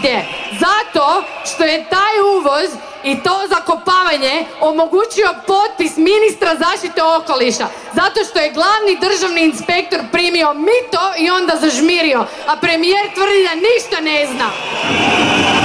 nigdje. Zato što je taj uvoz i to zakopavanje omogućio potpis ministra zaštite okoliša. Zato što je glavni državni inspektor primio mito i onda zažmirio. A premijer tvrdi da ništa ne zna.